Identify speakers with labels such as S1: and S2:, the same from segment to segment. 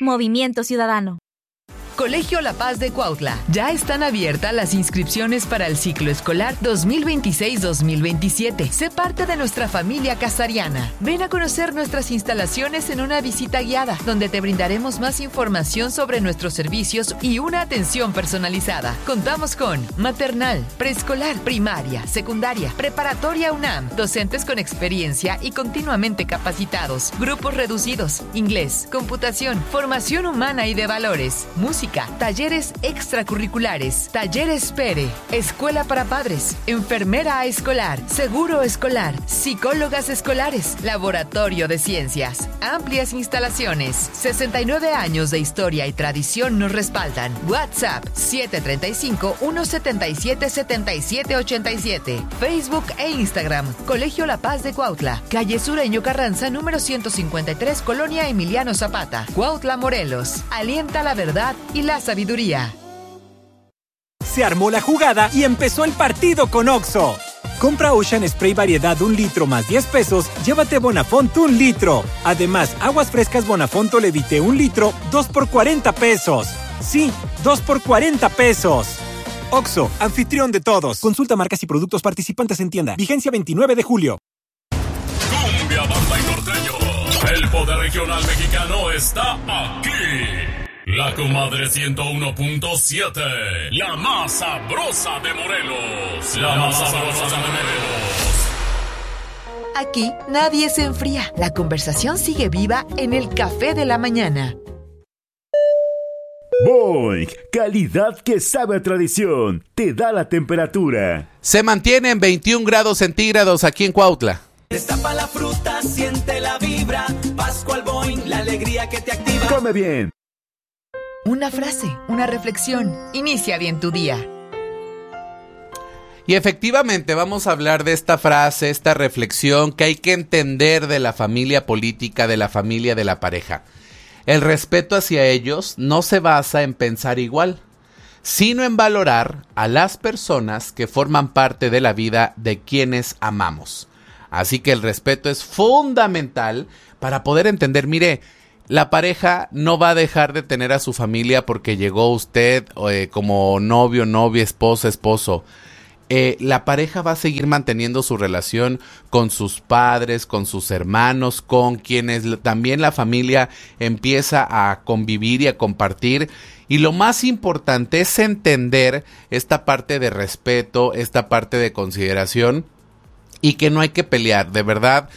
S1: Movimiento Ciudadano.
S2: Colegio La Paz de Cuautla. Ya están abiertas las inscripciones para el ciclo escolar 2026-2027. Sé parte de nuestra familia casariana. Ven a conocer nuestras instalaciones en una visita guiada, donde te brindaremos más información sobre nuestros servicios y una atención personalizada. Contamos con maternal, preescolar, primaria, secundaria, preparatoria UNAM, docentes con experiencia y continuamente capacitados, grupos reducidos, inglés, computación, formación humana y de valores, música, talleres extracurriculares, talleres PERE, escuela para padres, enfermera escolar, seguro escolar, psicólogas escolares, laboratorio de ciencias, amplias instalaciones, 69 años de historia y tradición nos respaldan. WhatsApp 735-177-7787, Facebook e Instagram, Colegio La Paz de Cuautla, calle Sureño Carranza, número 153, Colonia Emiliano Zapata, Cuautla, Morelos. Alienta la verdad y la sabiduría.
S3: Se armó la jugada y empezó el partido con Oxxo. Compra Ocean Spray variedad 1 litro más 10 pesos, llévate Bonafont 1 litro. Además, aguas frescas Bonafont Levite 1 litro, 2 por 40 pesos. Sí, 2 por 40 pesos. Oxxo, anfitrión de todos. Consulta marcas y productos participantes en tienda. Vigencia 29 de julio.
S4: Cumbia, banda y norteño. El poder regional mexicano está aquí. La Comadre 101.7, la más sabrosa de Morelos. La más sabrosa de Morelos.
S2: Aquí nadie se enfría. La conversación sigue viva en el café de la mañana.
S5: Boing, calidad que sabe a tradición. Te da la temperatura.
S6: Se mantiene en 21 grados centígrados aquí en Cuautla.
S7: Destapa la fruta, siente la vibra. Pascual Boing, la alegría que te activa.
S5: Come bien.
S2: Una frase, una reflexión. Inicia bien tu día.
S6: Y efectivamente vamos a hablar de esta frase, esta reflexión que hay que entender de la familia política, de la familia de la pareja. El respeto hacia ellos no se basa en pensar igual, sino en valorar a las personas que forman parte de la vida de quienes amamos. Así que el respeto es fundamental para poder entender, mire, la pareja no va a dejar de tener a su familia porque llegó usted como novio, novia, esposa, esposo. La pareja va a seguir manteniendo su relación con sus padres, con sus hermanos, con quienes también la familia empieza a convivir y a compartir. Y lo más importante es entender esta parte de respeto, esta parte de consideración. Y que no hay que pelear, de verdad,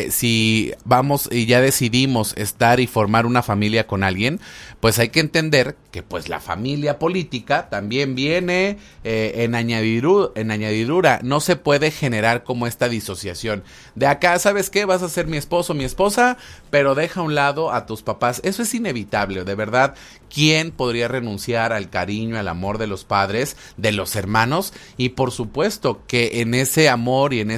S6: si vamos y ya decidimos estar y formar una familia con alguien, pues hay que entender que pues la familia política también viene en añadidura. No se puede generar como esta disociación. De acá, ¿sabes qué? Vas a ser mi esposo, mi esposa, pero deja a un lado a tus papás. Eso es inevitable, de verdad. ¿Quién podría renunciar al cariño, al amor de los padres, de los hermanos? Y por supuesto que en ese amor y en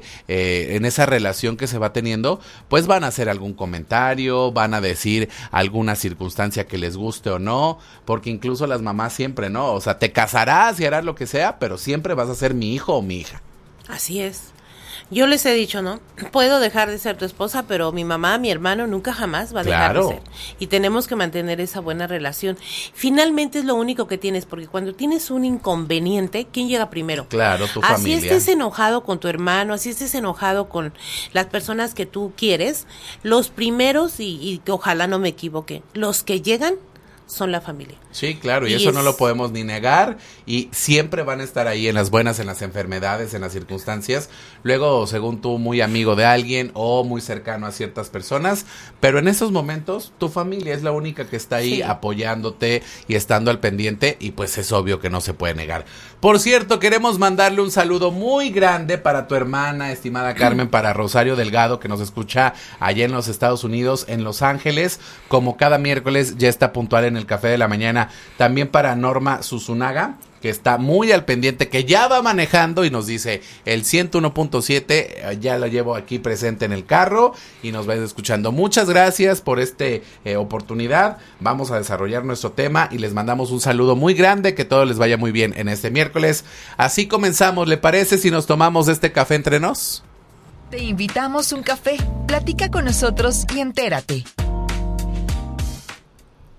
S6: esa relación que se va teniendo, pues van a hacer algún comentario, van a decir alguna circunstancia que les guste o no, porque incluso las mamás siempre, ¿no? O sea, te casarás y harás lo que sea, pero siempre vas a ser mi hijo o mi hija.
S8: Así es. Yo les he dicho, ¿no? Puedo dejar de ser tu esposa, pero mi mamá, mi hermano, nunca jamás va a dejar de ser. Y tenemos que mantener esa buena relación. Finalmente es lo único que tienes, porque cuando tienes un inconveniente, ¿quién llega primero?
S6: Claro, tu
S8: familia.
S6: familia.
S8: Así estés enojado con tu hermano, así estés enojado con las personas que tú quieres, los primeros, y ojalá no me equivoque, los que llegan son la familia.
S6: Sí, claro, y eso no lo podemos ni negar, y siempre van a estar ahí en las buenas, en las enfermedades, en las circunstancias. Luego, según tú, muy amigo de alguien o muy cercano a ciertas personas, pero en esos momentos tu familia es la única que está ahí apoyándote y estando al pendiente, y pues es obvio que no se puede negar. Por cierto, queremos mandarle un saludo muy grande para tu hermana, estimada Carmen, para Rosario Delgado, que nos escucha allá en los Estados Unidos, en Los Ángeles, como cada miércoles ya está puntual en el Café de la Mañana. También para Norma Susunaga, que está muy al pendiente, que ya va manejando y nos dice el 101.7, ya lo llevo aquí presente en el carro y nos va escuchando. Muchas gracias por esta oportunidad. Vamos a desarrollar nuestro tema y les mandamos un saludo muy grande, que todo les vaya muy bien en este miércoles. Así comenzamos, ¿le parece si nos tomamos este café entre nos?
S2: Te invitamos un café, platica con nosotros y entérate.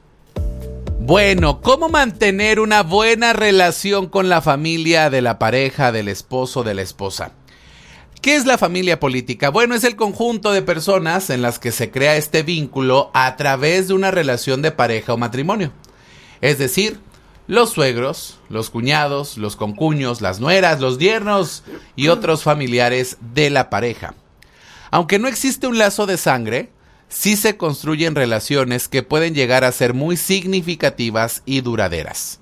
S6: Bueno, ¿cómo mantener una buena relación con la familia de la pareja, del esposo, de la esposa? ¿Qué es la familia política? Bueno, es el conjunto de personas en las que se crea este vínculo a través de una relación de pareja o matrimonio. Es decir, los suegros, los cuñados, los concuños, las nueras, los yernos y otros familiares de la pareja. Aunque no existe un lazo de sangre, sí se construyen relaciones que pueden llegar a ser muy significativas y duraderas.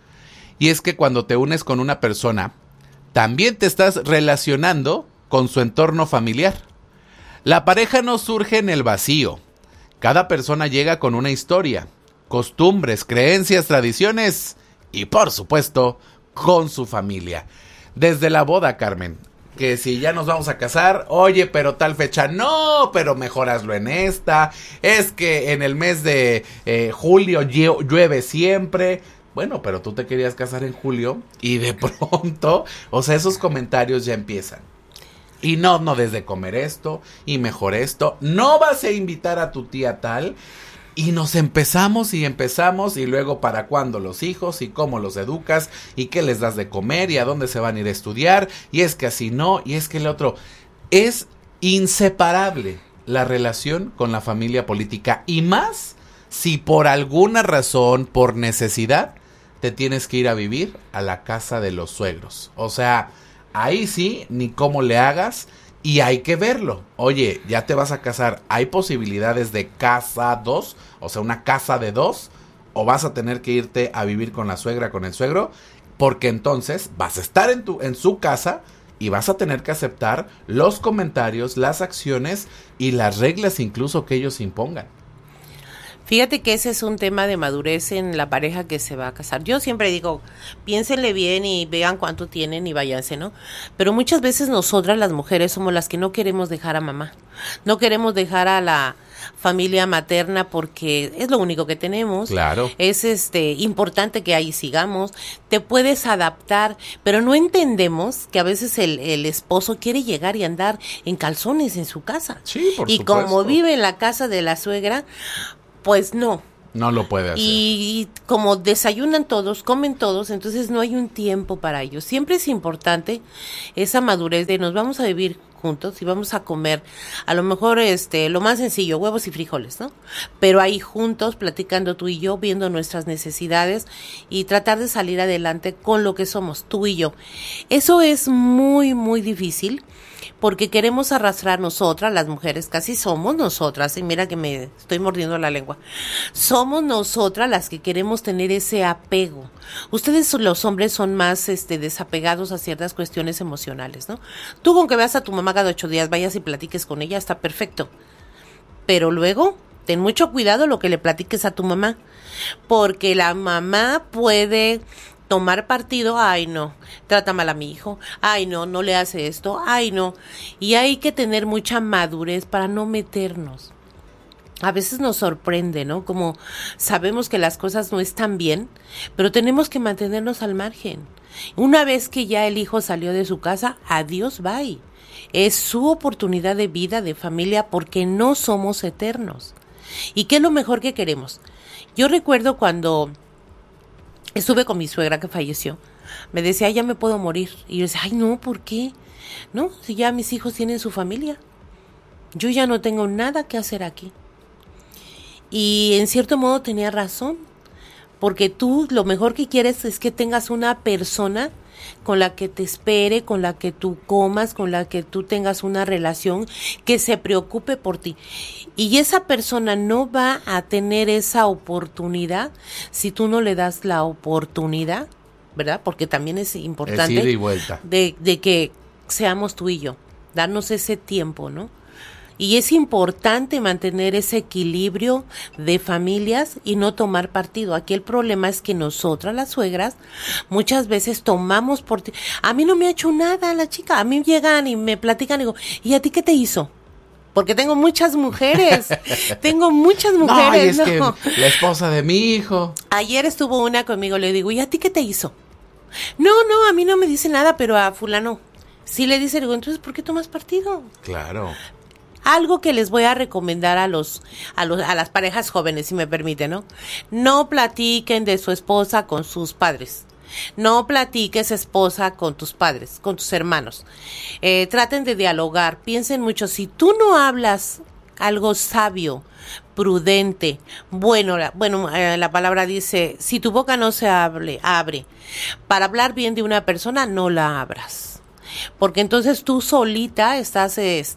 S6: Y es que cuando te unes con una persona, también te estás relacionando con su entorno familiar. La pareja no surge en el vacío. Cada persona llega con una historia, costumbres, creencias, tradiciones y, por supuesto, con su familia. Desde la boda, Carmen, que si ya nos vamos a casar, oye, pero tal fecha no, pero mejor hazlo en esta, es que en el mes de julio llueve siempre. Bueno, pero tú te querías casar en julio y de pronto, o sea, esos comentarios ya empiezan. Y no desde comer esto y mejor esto, no vas a invitar a tu tía tal. Y nos empezamos y luego para cuándo los hijos y cómo los educas y qué les das de comer y a dónde se van a ir a estudiar y es que así no y es que el otro. Es inseparable la relación con la familia política y más si por alguna razón, por necesidad, te tienes que ir a vivir a la casa de los suegros. O sea, ahí sí, ni cómo le hagas. Y hay que verlo. Oye, ya te vas a casar. ¿Hay posibilidades de casa 2? O sea, una casa de 2. ¿O vas a tener que irte a vivir con la suegra, con el suegro? Porque entonces vas a estar en su casa y vas a tener que aceptar los comentarios, las acciones y las reglas incluso que ellos impongan.
S8: Fíjate que ese es un tema de madurez en la pareja que se va a casar. Yo siempre digo, piénsenle bien y vean cuánto tienen y váyanse, ¿no? Pero muchas veces nosotras las mujeres somos las que no queremos dejar a mamá. No queremos dejar a la familia materna porque es lo único que tenemos.
S6: Claro.
S8: Es importante que ahí sigamos. Te puedes adaptar, pero no entendemos que a veces el esposo quiere llegar y andar en calzones en su casa.
S6: Sí, por
S8: y
S6: supuesto.
S8: Como vive en la casa de la suegra, pues no.
S6: No lo puede hacer.
S8: Y como desayunan todos, comen todos, entonces no hay un tiempo para ellos. Siempre es importante esa madurez de nos vamos a vivir juntos y vamos a comer, a lo mejor lo más sencillo, huevos y frijoles, ¿no? Pero ahí juntos, platicando tú y yo, viendo nuestras necesidades y tratar de salir adelante con lo que somos, tú y yo. Eso es muy, muy difícil. Porque queremos arrastrar nosotras, las mujeres, casi somos nosotras, y mira que me estoy mordiendo la lengua, somos nosotras las que queremos tener ese apego. Ustedes los hombres son más desapegados a ciertas cuestiones emocionales, ¿no? Tú con que veas a tu mamá cada 8 días, vayas y platiques con ella, está perfecto. Pero luego, ten mucho cuidado lo que le platiques a tu mamá, porque la mamá puede tomar partido, ay no, trata mal a mi hijo, ay no, no le hace esto, ay no, y hay que tener mucha madurez para no meternos. A veces nos sorprende, ¿no? Como sabemos que las cosas no están bien, pero tenemos que mantenernos al margen. Una vez que ya el hijo salió de su casa, adiós, bye. Es su oportunidad de vida, de familia, porque no somos eternos. ¿Y qué es lo mejor que queremos? Yo recuerdo cuando estuve con mi suegra que falleció, me decía, ya me puedo morir. Y yo decía, ay no, ¿por qué? No, si ya mis hijos tienen su familia. Yo ya no tengo nada que hacer aquí. Y en cierto modo tenía razón, porque tú lo mejor que quieres es que tengas una persona con la que te espere, con la que tú comas, con la que tú tengas una relación que se preocupe por ti. Y esa persona no va a tener esa oportunidad si tú no le das la oportunidad, ¿verdad? Porque también es importante
S6: es ida y vuelta.
S8: De que seamos tú y yo, darnos ese tiempo, ¿no? Y es importante mantener ese equilibrio de familias y no tomar partido. Aquí el problema es que nosotras, las suegras, muchas veces tomamos por ti. A mí no me ha hecho nada la chica. A mí llegan y me platican y digo, ¿y a ti qué te hizo? Porque tengo muchas mujeres. No, y
S6: es que la esposa de mi hijo.
S8: Ayer estuvo una conmigo, le digo, ¿y a ti qué te hizo? No, a mí no me dice nada, pero a fulano sí le dice, digo, entonces, ¿por qué tomas partido?
S6: Claro.
S8: Algo que les voy a recomendar a las parejas jóvenes, si me permiten, ¿no? No platiquen de su esposa con sus padres. No platiques esposa con tus padres, con tus hermanos. Traten de dialogar, piensen mucho. Si tú no hablas algo sabio, prudente, la palabra dice, si tu boca no se abre, para hablar bien de una persona, no la abras. Porque entonces tú solita estás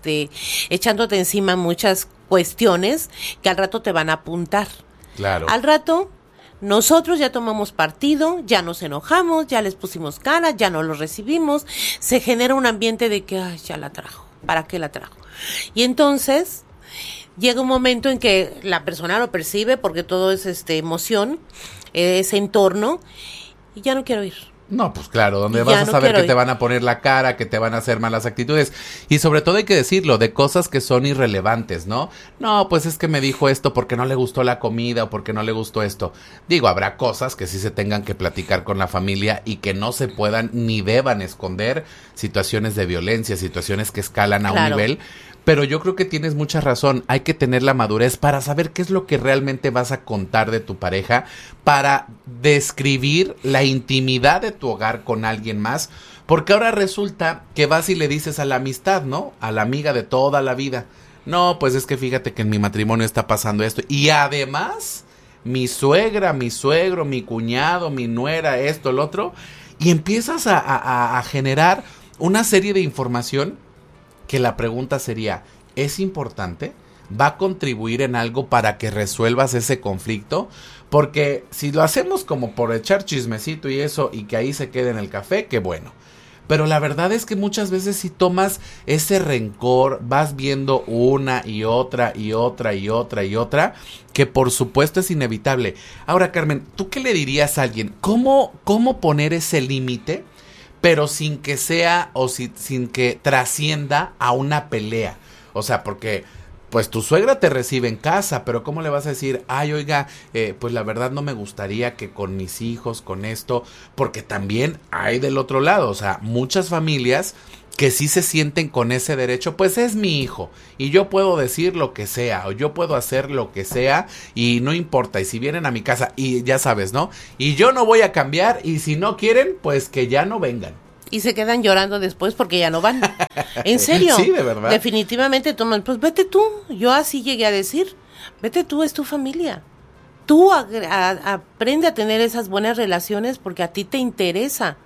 S8: echándote encima muchas cuestiones que al rato te van a apuntar.
S6: Claro.
S8: Al rato nosotros ya tomamos partido, ya nos enojamos, ya les pusimos cara, ya no los recibimos, se genera un ambiente de que, ay, ya la trajo, ¿para qué la trajo? Y entonces llega un momento en que la persona lo percibe porque todo es emoción, ese entorno, y ya no quiero ir.
S6: No, pues claro, donde vas a saber que te van a poner la cara, que te van a hacer malas actitudes. Y sobre todo hay que decirlo, de cosas que son irrelevantes, ¿no? No, pues es que me dijo esto porque no le gustó la comida o porque no le gustó esto. Digo, habrá cosas que sí se tengan que platicar con la familia y que no se puedan ni deban esconder, situaciones de violencia, situaciones que escalan a un nivel. Pero yo creo que tienes mucha razón, hay que tener la madurez para saber qué es lo que realmente vas a contar de tu pareja, para describir la intimidad de tu hogar con alguien más, porque ahora resulta que vas y le dices a la amistad, ¿no? A la amiga de toda la vida, no, pues es que fíjate que en mi matrimonio está pasando esto, y además, mi suegra, mi suegro, mi cuñado, mi nuera, esto, lo otro, y empiezas a generar una serie de información que la pregunta sería, ¿es importante? ¿Va a contribuir en algo para que resuelvas ese conflicto? Porque si lo hacemos como por echar chismecito y eso, y que ahí se quede en el café, qué bueno. Pero la verdad es que muchas veces si tomas ese rencor, vas viendo una y otra y otra y otra y otra, que por supuesto es inevitable. Ahora, Carmen, ¿tú qué le dirías a alguien? ¿Cómo poner ese límite? Pero sin que sea o sin que trascienda a una pelea. O sea, porque pues tu suegra te recibe en casa, pero ¿cómo le vas a decir? Ay, oiga, pues la verdad no me gustaría que con mis hijos, con esto, porque también hay del otro lado, o sea, muchas familias que sí se sienten con ese derecho, pues es mi hijo y yo puedo decir lo que sea o yo puedo hacer lo que sea y no importa, y si vienen a mi casa y ya sabes, ¿no? Y yo no voy a cambiar y si no quieren, pues que ya no vengan.
S8: Y se quedan llorando después porque ya no van. ¿En serio?
S6: Sí, de verdad.
S8: Definitivamente toman, pues vete tú, yo así llegué a decir, vete tú, es tu familia. Tú aprende a tener esas buenas relaciones porque a ti te interesa.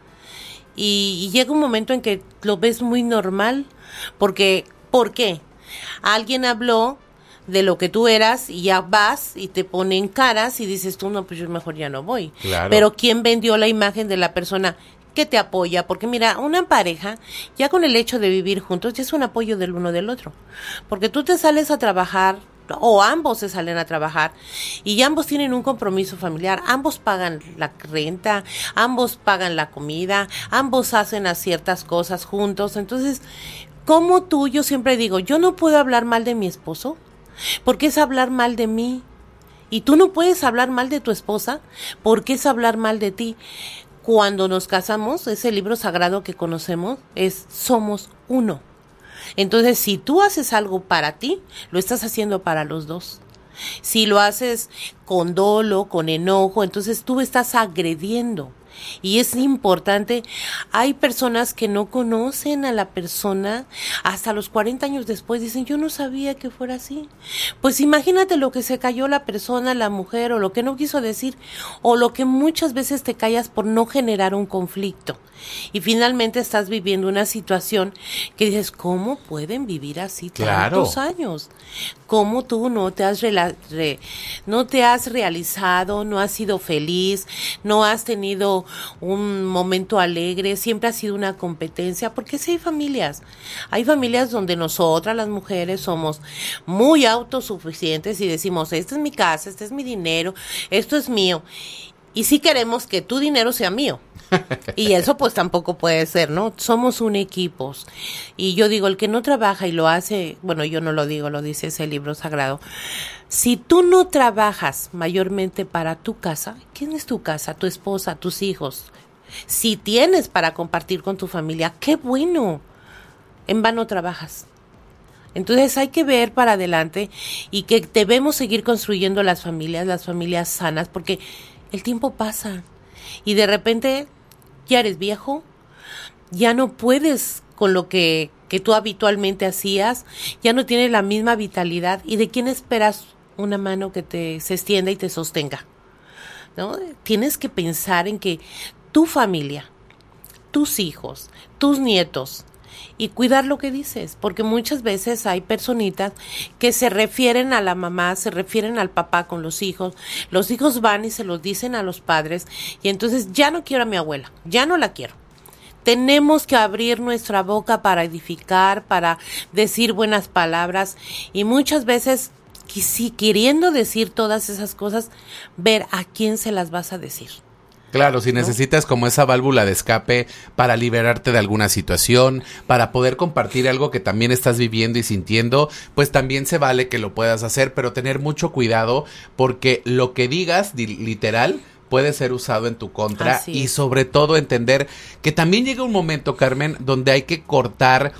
S8: Y llega un momento en que lo ves muy normal, porque, ¿por qué? Alguien habló de lo que tú eras y ya vas y te ponen caras y dices tú, no, pues yo mejor ya no voy.
S6: Claro.
S8: Pero ¿quién vendió la imagen de la persona que te apoya? Porque mira, una pareja, ya con el hecho de vivir juntos, ya es un apoyo del uno del otro. Porque tú te sales a trabajar, o ambos se salen a trabajar y ambos tienen un compromiso familiar, ambos pagan la renta, ambos pagan la comida, ambos hacen ciertas cosas juntos. Entonces, ¿cómo tú? Yo siempre digo, yo no puedo hablar mal de mi esposo porque es hablar mal de mí, y tú no puedes hablar mal de tu esposa porque es hablar mal de ti. Cuando nos casamos, ese libro sagrado que conocemos es Somos Uno. Entonces, si tú haces algo para ti, lo estás haciendo para los dos. Si lo haces con dolo, con enojo, entonces tú estás agrediendo. Y es importante, hay personas que no conocen a la persona hasta los 40 años después, dicen, yo no sabía que fuera así. Pues imagínate lo que se cayó la persona, la mujer, o lo que no quiso decir, o lo que muchas veces te callas por no generar un conflicto. Y finalmente estás viviendo una situación que dices, ¿cómo pueden vivir así tantos años? ¿Cómo tú no te has realizado, no has sido feliz, no has tenido un momento alegre, siempre ha sido una competencia? Porque sí hay familias donde nosotras las mujeres somos muy autosuficientes y decimos, esta es mi casa, este es mi dinero, esto es mío. Y sí queremos que tu dinero sea mío. Y eso pues tampoco puede ser, ¿no? Somos un equipo. Y yo digo, el que no trabaja y lo hace, bueno, yo no lo digo, lo dice ese libro sagrado. Si tú no trabajas mayormente para tu casa, ¿quién es tu casa? Tu esposa, tus hijos. Si tienes para compartir con tu familia, ¡qué bueno! En vano trabajas. Entonces hay que ver para adelante y que debemos seguir construyendo las familias sanas, porque el tiempo pasa y de repente ya eres viejo, ya no puedes con lo que tú habitualmente hacías, ya no tienes la misma vitalidad. ¿Y de quién esperas una mano que se extienda y te sostenga? ¿No? Tienes que pensar en que tu familia, tus hijos, tus nietos, y cuidar lo que dices, porque muchas veces hay personitas que se refieren a la mamá, se refieren al papá con los hijos van y se los dicen a los padres, y entonces ya no quiero a mi abuela, ya no la quiero. Tenemos que abrir nuestra boca para edificar, para decir buenas palabras, y muchas veces, queriendo decir todas esas cosas, ver a quién se las vas a decir.
S6: Claro, si necesitas como esa válvula de escape para liberarte de alguna situación, para poder compartir algo que también estás viviendo y sintiendo, pues también se vale que lo puedas hacer, pero tener mucho cuidado porque lo que digas, literal, puede ser usado en tu contra. Y sobre todo entender que también llega un momento, Carmen, donde hay que cortar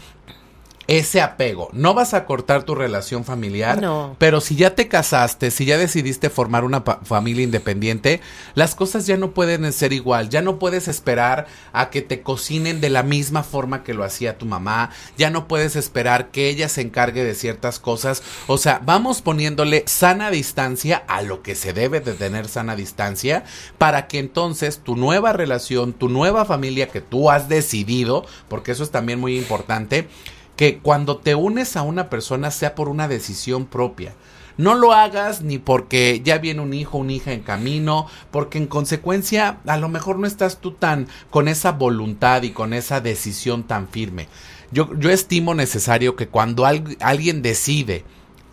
S6: ese apego. No vas a cortar tu relación familiar, no, pero si ya te casaste, si ya decidiste formar una familia independiente, las cosas ya no pueden ser igual. Ya no puedes esperar a que te cocinen de la misma forma que lo hacía tu mamá. Ya no puedes esperar que ella se encargue de ciertas cosas. O sea, vamos poniéndole sana distancia a lo que se debe de tener sana distancia, para que entonces tu nueva relación, tu nueva familia que tú has decidido, porque eso es también muy importante, que cuando te unes a una persona sea por una decisión propia. No lo hagas ni porque ya viene un hijo, una hija en camino, porque en consecuencia a lo mejor no estás tú tan con esa voluntad y con esa decisión tan firme. Yo estimo necesario que cuando alguien decide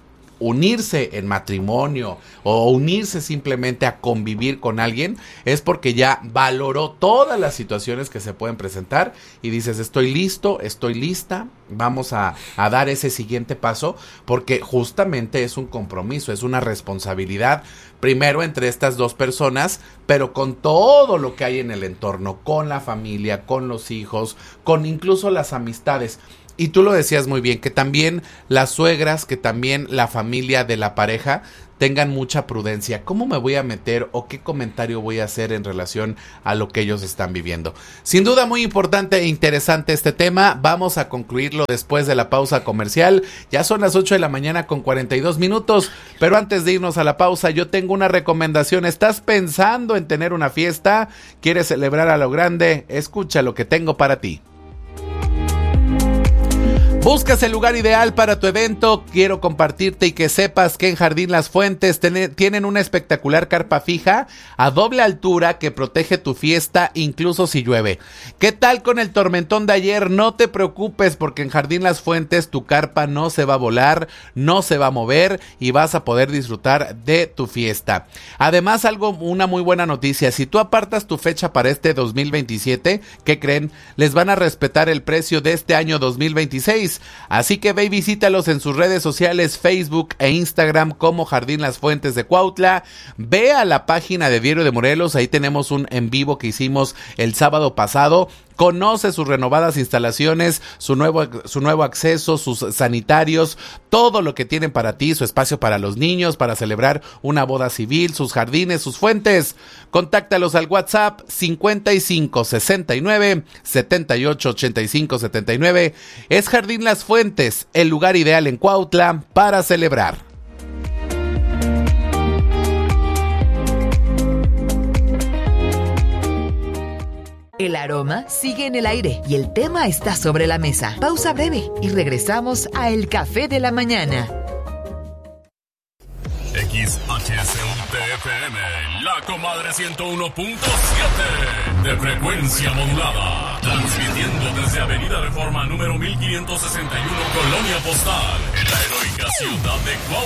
S6: unirse en matrimonio o unirse simplemente a convivir con alguien, es porque ya valoró todas las situaciones que se pueden presentar y dices, estoy listo, estoy lista, vamos a dar ese siguiente paso, porque justamente es un compromiso, es una responsabilidad, primero entre estas dos personas, pero con todo lo que hay en el entorno, con la familia, con los hijos, con incluso las amistades. Y tú lo decías muy bien, que también las suegras, que también la familia de la pareja tengan mucha prudencia. ¿Cómo me voy a meter o qué comentario voy a hacer en relación a lo que ellos están viviendo? Sin duda muy importante e interesante este tema. Vamos a concluirlo después de la pausa comercial. Ya son las 8 de la mañana con 42 minutos. Pero antes de irnos a la pausa, yo tengo una recomendación. ¿Estás pensando en tener una fiesta? ¿Quieres celebrar a lo grande? Escucha lo que tengo para ti. Buscas el lugar ideal para tu evento. Quiero compartirte y que sepas que en Jardín Las Fuentes tienen una espectacular carpa fija a doble altura que protege tu fiesta incluso si llueve. ¿Qué tal con el tormentón de ayer? No te preocupes, porque en Jardín Las Fuentes tu carpa no se va a volar, no se va a mover y vas a poder disfrutar de tu fiesta. Además, una muy buena noticia: si tú apartas tu fecha para este 2027, ¿qué creen? Les van a respetar el precio de este año 2026. Así que ve y visítalos en sus redes sociales, Facebook e Instagram como Jardín Las Fuentes de Cuautla. Ve a la página de Diario de Morelos, ahí tenemos un en vivo que hicimos el sábado pasado. Conoce sus renovadas instalaciones, su nuevo acceso, sus sanitarios, todo lo que tienen para ti, su espacio para los niños, para celebrar una boda civil, sus jardines, sus fuentes. Contáctalos al WhatsApp 55 69 78 85 79. Es Jardín Las Fuentes, el lugar ideal en Cuautla para celebrar.
S2: El aroma sigue en el aire y el tema está sobre la mesa. Pausa breve y regresamos a El Café de la Mañana.
S4: XHCUTFM, La Comadre 101.7 de frecuencia modulada, transmitiendo desde Avenida Reforma número 1561, Colonia Postal, en la heroica ciudad de Cuautla.